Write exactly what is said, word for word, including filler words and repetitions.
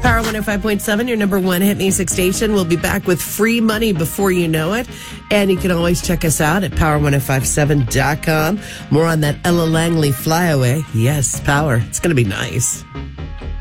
Power one oh five point seven, your number one hit music station. We'll be back with free money before you know it. And you can always check us out at power ten fifty-seven dot com. More on that Ella Langley flyaway. Yes, Power. It's going to be nice.